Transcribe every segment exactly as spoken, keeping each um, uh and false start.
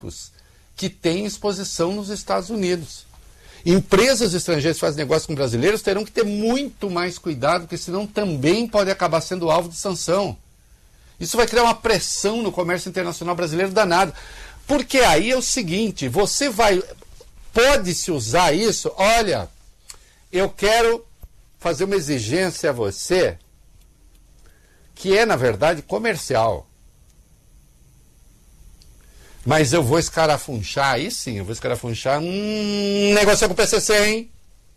que têm exposição nos Estados Unidos. Empresas estrangeiras que fazem negócio com brasileiros terão que ter muito mais cuidado, porque senão também pode acabar sendo alvo de sanção. Isso vai criar uma pressão no comércio internacional brasileiro danado. Porque aí é o seguinte, você vai... Pode-se usar isso, olha, eu quero fazer uma exigência a você, que é, na verdade, comercial. Mas eu vou escarafunchar, aí sim, eu vou escarafunchar, hum, negócio com o P C C, hein?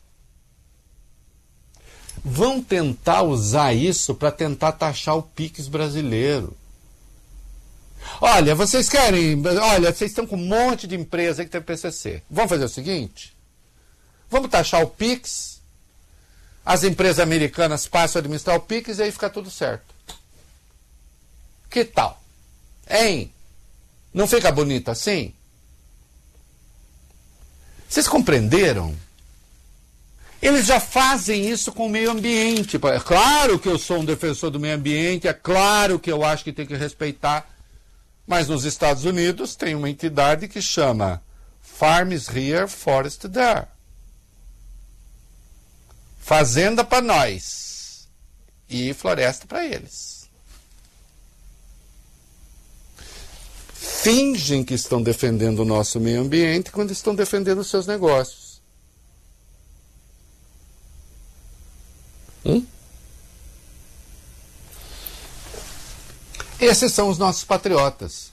Vão tentar usar isso para tentar taxar o Pix brasileiro. Olha, vocês querem, olha, vocês estão com um monte de empresa aí que tem P C C. Vamos fazer o seguinte, vamos taxar o Pix, as empresas americanas passam a administrar o Pix e aí fica tudo certo. Que tal? Hein? Não fica bonito assim? Vocês compreenderam? Eles já fazem isso com o meio ambiente. É claro que eu sou um defensor do meio ambiente, é claro que eu acho que tem que respeitar, mas nos Estados Unidos tem uma entidade que chama Farms Here, Forest There. Fazenda para nós e floresta para eles. Fingem que estão defendendo o nosso meio ambiente quando estão defendendo os seus negócios. Hum? Esses são os nossos patriotas.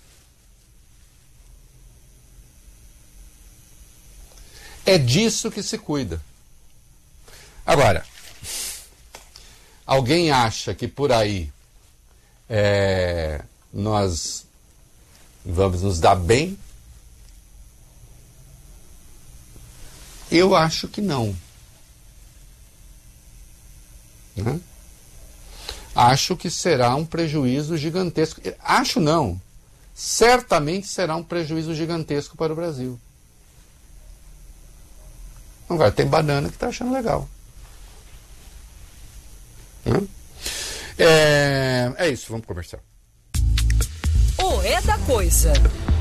É disso que se cuida. Agora, alguém acha que por aí é, nós vamos nos dar bem? Eu acho que não. Né? Acho que será um prejuízo gigantesco. Acho não. Certamente será um prejuízo gigantesco para o Brasil. Agora, tem banana que está achando legal. Né? É, é isso, vamos conversar. O É da Coisa.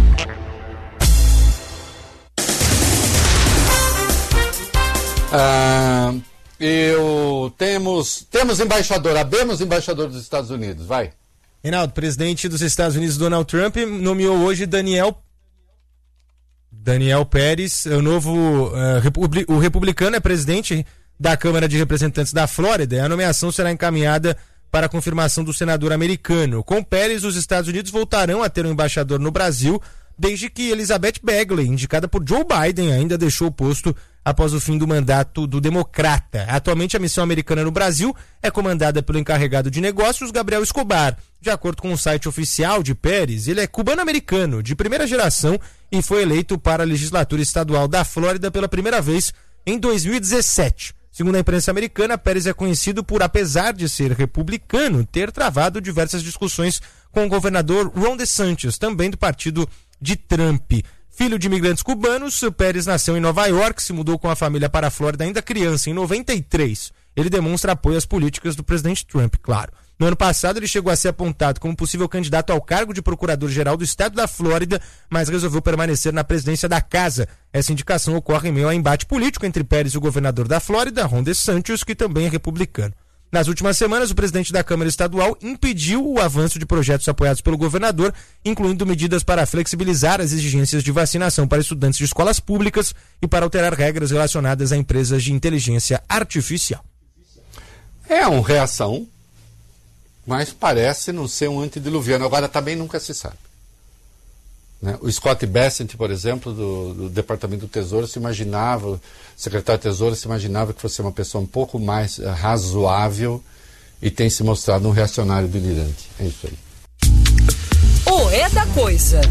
Ah, eu temos temos embaixador, abemos embaixador dos Estados Unidos, vai. Reinaldo, presidente dos Estados Unidos, Donald Trump, nomeou hoje Daniel Daniel Pérez, o novo uh, republi, o republicano é presidente da Câmara de Representantes da Flórida, e a nomeação será encaminhada para a confirmação do senador americano. Com Pérez, os Estados Unidos voltarão a ter um embaixador no Brasil, desde que Elizabeth Bagley, indicada por Joe Biden, ainda deixou o posto após o fim do mandato do democrata. Atualmente, a missão americana no Brasil é comandada pelo encarregado de negócios, Gabriel Escobar. De acordo com o site oficial de Pérez, ele é cubano-americano, de primeira geração, e foi eleito para a legislatura estadual da Flórida pela primeira vez em dois mil e dezessete. Segundo a imprensa americana, Pérez é conhecido por, apesar de ser republicano, ter travado diversas discussões com o governador Ron DeSantis, também do partido de Trump. Filho de imigrantes cubanos, Pérez nasceu em Nova York, se mudou com a família para a Flórida ainda criança, em noventa e três. Ele demonstra apoio às políticas do presidente Trump, claro. No ano passado, ele chegou a ser apontado como possível candidato ao cargo de procurador-geral do estado da Flórida, mas resolveu permanecer na presidência da casa. Essa indicação ocorre em meio a embate político entre Pérez e o governador da Flórida, Ron DeSantis, que também é republicano. Nas últimas semanas, o presidente da Câmara Estadual impediu o avanço de projetos apoiados pelo governador, incluindo medidas para flexibilizar as exigências de vacinação para estudantes de escolas públicas e para alterar regras relacionadas a empresas de inteligência artificial. É uma reação, mas parece não ser um antediluviano. Agora também nunca se sabe. Né? O Scott Bessent, por exemplo, do, do Departamento do Tesouro, se imaginava, o secretário do Tesouro se imaginava que fosse uma pessoa um pouco mais uh, razoável e tem se mostrado um reacionário delirante. É isso aí. O É da Coisa.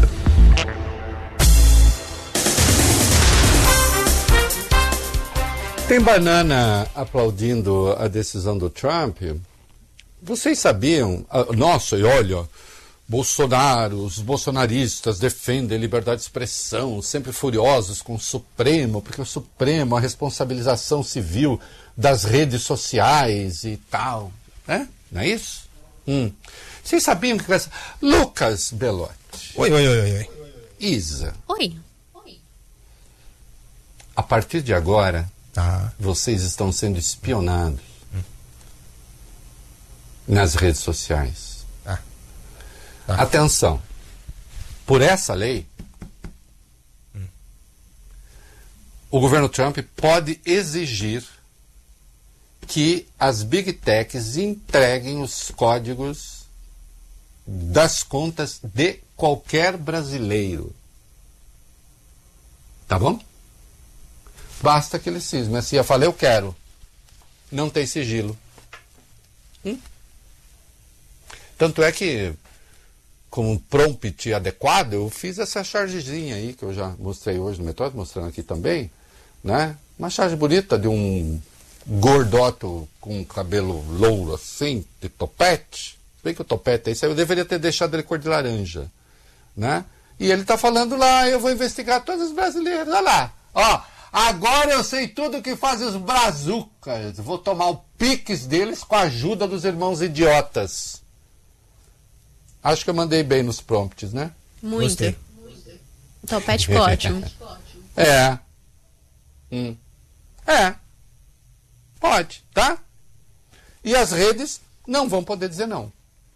Tem banana aplaudindo a decisão do Trump. Vocês sabiam? Uh, nossa, e olha... Bolsonaro, os bolsonaristas defendem a liberdade de expressão, sempre furiosos com o Supremo, porque o Supremo, a responsabilização civil das redes sociais e tal. Né? Não é isso? Hum. Vocês sabiam que... Lucas Belotti. Oi, oi, oi, oi. Isa. Oi. A partir de agora, Tá. vocês estão sendo espionados hum. nas redes sociais. Ah. Tá. Atenção. Por essa lei, hum. o governo Trump pode exigir que as Big Techs entreguem os códigos das contas de qualquer brasileiro. Tá bom? Basta que ele cisme. Assim, eu falei, eu quero. Não tem sigilo. Hum? Tanto é que, com um prompt adequado, eu fiz essa chargezinha aí, que eu já mostrei hoje no Metódico, mostrando aqui também, né? Uma charge bonita de um gordoto com cabelo louro assim, de topete. Bem que o topete é isso aí, eu deveria ter deixado ele cor de laranja, né? E ele tá falando lá, eu vou investigar todos os brasileiros, olha lá, ó, agora eu sei tudo que fazem os brazucas, vou tomar o piques deles com a ajuda dos irmãos idiotas. Acho que eu mandei bem nos prompts, né? Muito. Gostei. O topete ficou ótimo. É. Hum. É. Pode, tá? E as redes não vão poder dizer não.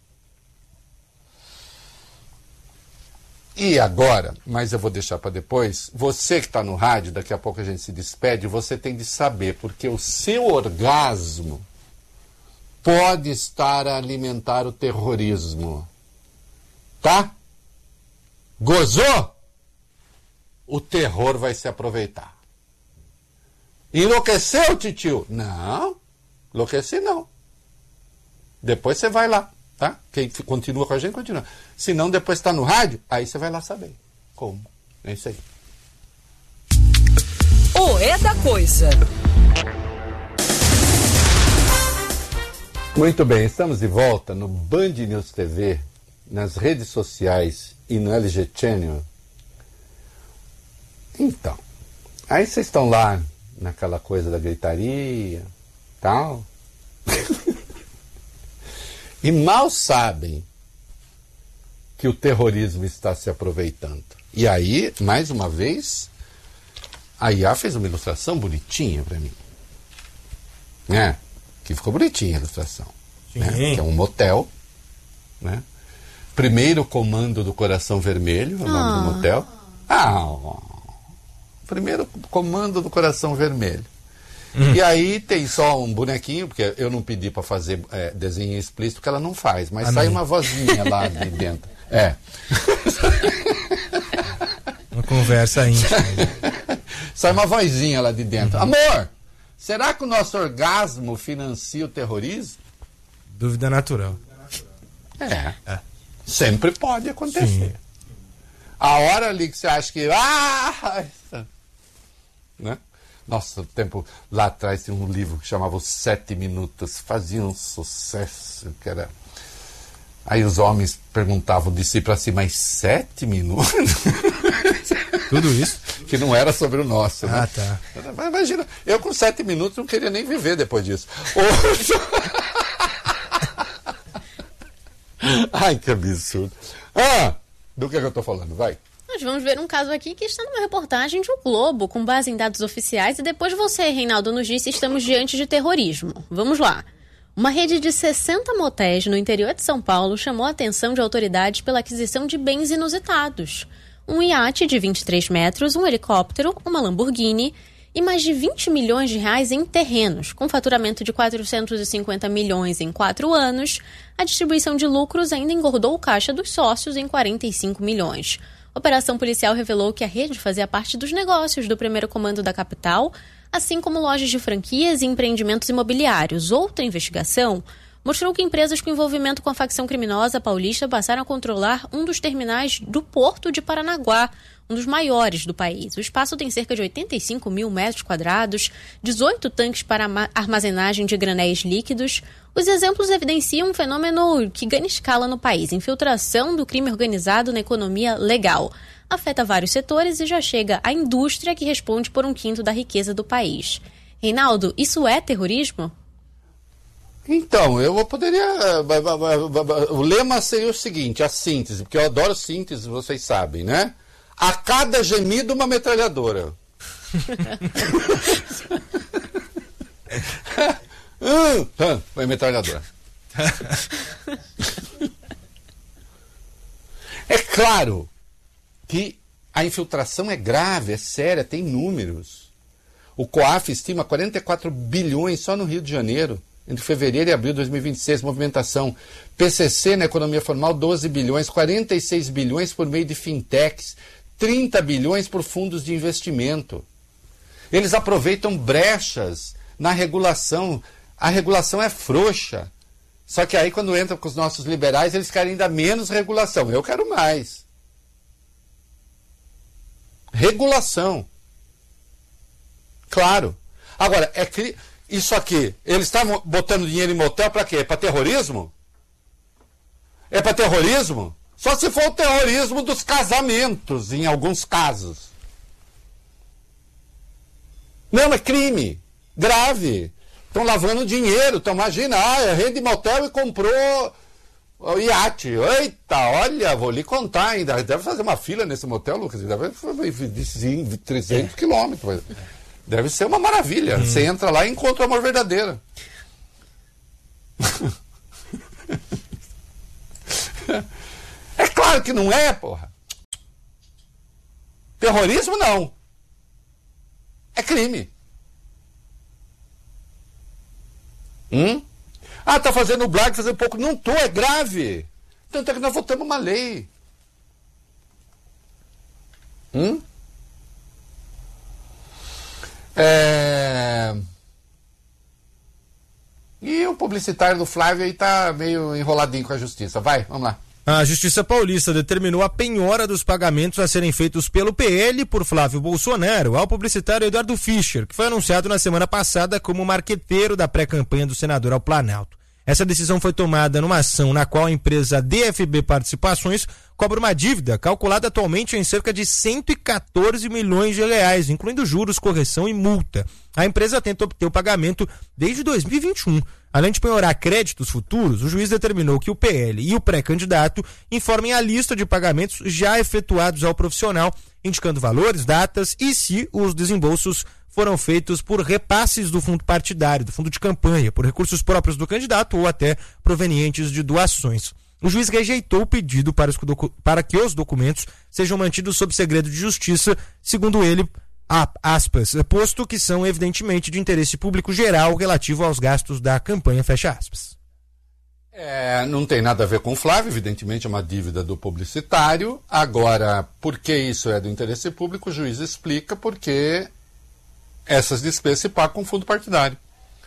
E agora, mas eu vou deixar para depois, você que está no rádio, daqui a pouco a gente se despede, você tem de saber, porque o seu orgasmo pode estar a alimentar o terrorismo. Tá? Gozou? O terror vai se aproveitar. Enlouqueceu, titio? Não, enlouqueci não. Depois você vai lá, tá? Quem continua com a gente, continua. Se não, depois está no rádio, aí você vai lá saber. Como? É isso aí. O É da Coisa. Muito bem, estamos de volta no Band News T V, nas redes sociais e no L G Channel. Então, aí vocês estão lá naquela coisa da gritaria, tal. E mal sabem que o terrorismo está se aproveitando. E aí, mais uma vez, a I A fez uma ilustração bonitinha para mim. Né? Que ficou bonitinha a ilustração. Né? Que é um motel. Né? Primeiro comando do Coração Vermelho, é o nome Ah. do motel. Ah, primeiro comando do Coração Vermelho. Hum. E aí tem só um bonequinho, porque eu não pedi para fazer é, desenho explícito, que ela não faz, mas Amém. sai uma vozinha lá de dentro. É. Uma conversa íntima. Sai uma vozinha lá de dentro. Uhum. Amor, será que o nosso orgasmo financia o terrorismo? Dúvida natural. É. É. Sempre pode acontecer. Sim. A hora ali que você acha que... Ah! Né? Nossa, o tempo lá atrás tinha um livro que chamava Os Sete Minutos, fazia um sucesso, que era... Aí os homens perguntavam de si para si, mas sete minutos? Tudo isso? Que não era sobre o nosso, né? Ah, tá. Mas imagina, eu com sete minutos não queria nem viver depois disso. Ai, que absurdo. Ah, do que, é que eu tô falando? Vai. Nós vamos ver um caso aqui que está numa reportagem de O Globo, com base em dados oficiais, e depois você, Reinaldo, nos disse que estamos diante de terrorismo. Vamos lá. Uma rede de sessenta motéis no interior de São Paulo chamou a atenção de autoridades pela aquisição de bens inusitados. Um iate de vinte e três metros, um helicóptero, uma Lamborghini e mais de vinte milhões de reais em terrenos, com faturamento de quatrocentos e cinquenta milhões em quatro anos. A distribuição de lucros ainda engordou o caixa dos sócios em quarenta e cinco milhões. A operação policial revelou que a rede fazia parte dos negócios do primeiro comando da capital, assim como lojas de franquias e empreendimentos imobiliários. Outra investigação mostrou que empresas com envolvimento com a facção criminosa paulista passaram a controlar um dos terminais do Porto de Paranaguá, um dos maiores do país. O espaço tem cerca de oitenta e cinco mil metros quadrados, dezoito tanques para armazenagem de granéis líquidos. Os exemplos evidenciam um fenômeno que ganha escala no país: infiltração do crime organizado na economia legal. Afeta vários setores e já chega à indústria, que responde por um quinto da riqueza do país. Reinaldo, isso é terrorismo? Então, eu poderia... O lema seria o seguinte, a síntese, porque eu adoro síntese, vocês sabem, né? A cada gemido, uma metralhadora. hum, hum, foi metralhadora. É claro que a infiltração é grave, é séria, tem números. O COAF estima quarenta e quatro bilhões só no Rio de Janeiro, entre fevereiro e abril de dois mil e vinte e seis, movimentação. P C C na economia formal, doze bilhões, quarenta e seis bilhões por meio de fintechs, trinta bilhões por fundos de investimento. Eles aproveitam brechas na regulação. A regulação é frouxa. Só que aí, quando entra com os nossos liberais, eles querem ainda menos regulação. Eu quero mais. Regulação. Claro. Agora, é que isso aqui, eles estavam botando dinheiro em motel para quê? É para terrorismo? É para terrorismo? Só se for o terrorismo dos casamentos, em alguns casos. Não, é crime. Grave. Estão lavando dinheiro. Então, imagina, ah, é rede motel e comprou o iate. Eita, olha, vou lhe contar ainda. Deve fazer uma fila nesse motel, Lucas. Deve de trezentos quilômetros. Deve ser uma maravilha. Hum. Você entra lá e encontra o amor verdadeiro. É claro que não é, porra. Terrorismo, não. É crime. Hum? Ah, tá fazendo blague, fazendo pouco. Não tô, é grave. Tanto é que nós votamos uma lei. Hum? É... E o publicitário do Flávio aí tá meio enroladinho com a justiça. Vai, vamos lá. A Justiça Paulista determinou a penhora dos pagamentos a serem feitos pelo P L por Flávio Bolsonaro ao publicitário Eduardo Fischer, que foi anunciado na semana passada como marqueteiro da pré-campanha do senador ao Planalto. Essa decisão foi tomada numa ação na qual a empresa D F B Participações cobra uma dívida calculada atualmente em cerca de cento e quatorze milhões de reais, incluindo juros, correção e multa. A empresa tenta obter o pagamento desde dois mil e vinte e um. Além de penhorar créditos futuros, o juiz determinou que o P L e o pré-candidato informem a lista de pagamentos já efetuados ao profissional, indicando valores, datas e se os desembolsos foram feitos por repasses do fundo partidário, do fundo de campanha, por recursos próprios do candidato ou até provenientes de doações. O juiz rejeitou o pedido para, os, para que os documentos sejam mantidos sob segredo de justiça, segundo ele, aspas, posto que são evidentemente de interesse público geral relativo aos gastos da campanha, fecha aspas. É, não tem nada a ver com o Flávio, evidentemente é uma dívida do publicitário. Agora, por que isso é do interesse público? O juiz explica porque essas despesas se pagam com fundo partidário.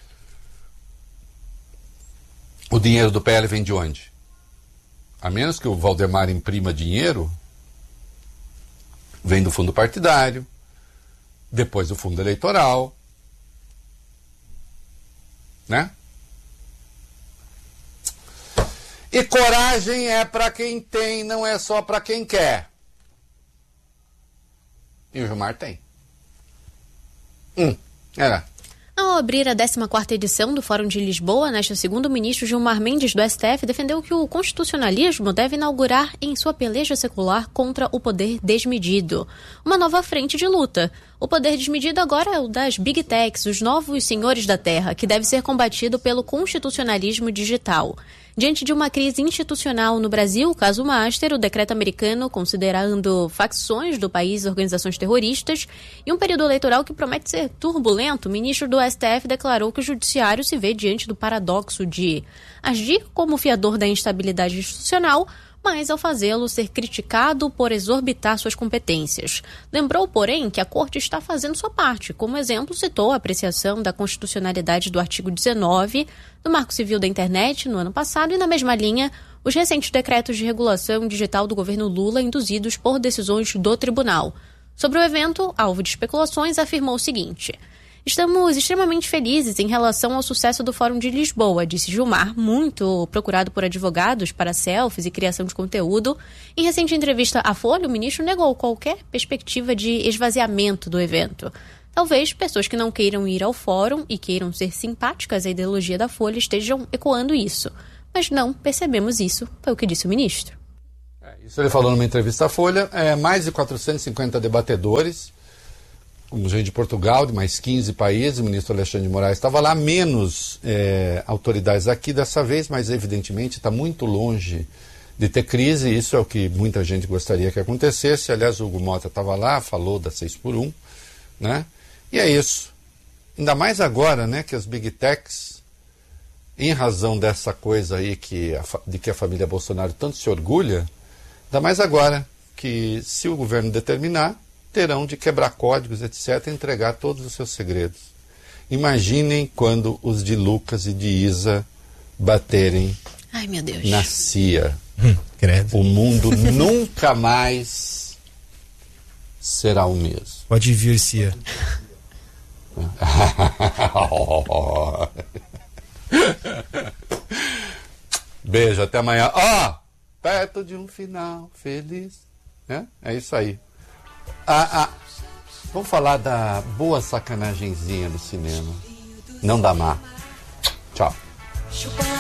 O dinheiro do P L vem de onde? A menos que o Valdemar imprima dinheiro, vem do fundo partidário, depois do fundo eleitoral, né? E coragem é para quem tem, não é só para quem quer. E o Gilmar tem. Hum, era. Ao abrir a décima quarta edição do Fórum de Lisboa, nesta segunda, o ministro Gilmar Mendes, do S T F, defendeu que o constitucionalismo deve inaugurar em sua peleja secular contra o poder desmedido uma nova frente de luta. O poder desmedido agora é o das Big Techs, os novos senhores da terra, que deve ser combatido pelo constitucionalismo digital. Diante de uma crise institucional no Brasil, caso Master, o decreto americano considerando facções do país organizações terroristas e um período eleitoral que promete ser turbulento, o ministro do S T F declarou que o judiciário se vê diante do paradoxo de agir como fiador da instabilidade institucional, mas ao fazê-lo ser criticado por exorbitar suas competências. Lembrou, porém, que a Corte está fazendo sua parte. Como exemplo, citou a apreciação da constitucionalidade do artigo dezenove do Marco Civil da Internet no ano passado e, na mesma linha, os recentes decretos de regulação digital do governo Lula induzidos por decisões do tribunal. Sobre o evento, alvo de especulações, afirmou o seguinte: estamos extremamente felizes em relação ao sucesso do Fórum de Lisboa, disse Gilmar, muito procurado por advogados para selfies e criação de conteúdo. Em recente entrevista à Folha, o ministro negou qualquer perspectiva de esvaziamento do evento. Talvez pessoas que não queiram ir ao fórum e queiram ser simpáticas à ideologia da Folha estejam ecoando isso. Mas não percebemos isso, foi o que disse o ministro. Isso ele falou numa entrevista à Folha. É, mais de quatrocentos e cinquenta debatedores, como gente de Portugal, de mais quinze países. O ministro Alexandre de Moraes estava lá, menos é, autoridades aqui dessa vez, mas evidentemente está muito longe de ter crise. Isso é o que muita gente gostaria que acontecesse. Aliás, o Hugo Mota estava lá, falou da seis por um, né? E é isso. Ainda mais agora, né, que as Big Techs, em razão dessa coisa aí que a, de que a família Bolsonaro tanto se orgulha, ainda mais agora que, se o governo determinar, terão de quebrar códigos, etcétera, e entregar todos os seus segredos. Imaginem quando os de Lucas e de Isa baterem Ai, meu Deus. na C I A. Hum, credo. O mundo nunca mais será o mesmo. Pode vir, Cia. Beijo, até amanhã. Ó, oh, perto de um final feliz. É, é isso aí. Ah, ah, vamos falar da boa sacanagemzinha do cinema. Não da má. Tchau.